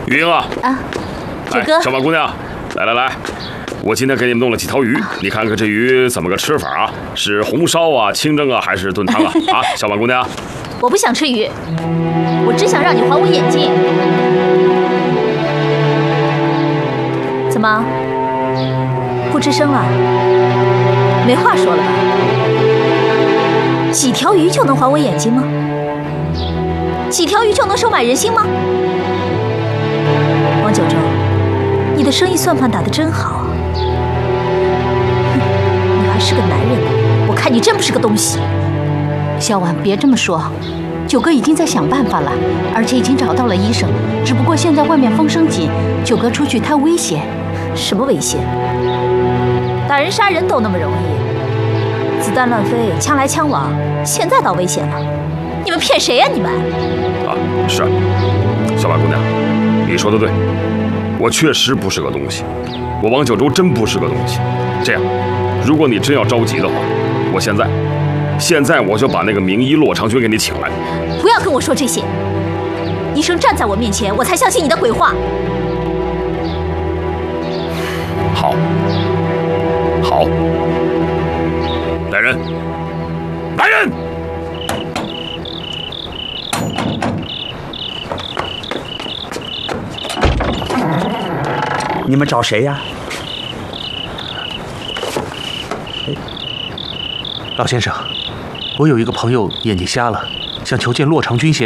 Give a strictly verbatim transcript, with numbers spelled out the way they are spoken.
玉英啊， 啊，九哥， 小马姑娘，来来来，我今天给你们弄了几条鱼，啊、你看看这鱼怎么个吃法啊？是红烧啊、清蒸啊，还是炖汤啊？啊，小马姑娘， 我不想吃鱼，我只想让你还我眼睛。怎么，不吱声了？没话说了吧？几条鱼就能还我眼睛吗？几条鱼就能收买人心吗？王九州，你的生意算盘打得真好啊！哼，你还是个男人呢，我看你真不是个东西。 小婉，别这么说，九哥已经在想办法了，而且已经找到了医生。只不过现在外面风声紧，九哥出去太危险。 什么危险？打人杀人都那么容易，子弹乱飞，枪来枪往，现在倒危险了。你们骗谁呀、啊？你们？ 啊，是啊，小马姑娘，你说的对，我确实不是个东西，我王九州真不是个东西。这样，如果你真要着急的话，我现在，现在我就把那个名医骆长军给你请来。 不要跟我说这些，医生站在我面前，我才相信你的鬼话。 好，好，来人，来人！ 你们找谁呀？ 老先生，我有一个朋友眼睛瞎了，想求见骆长军先生。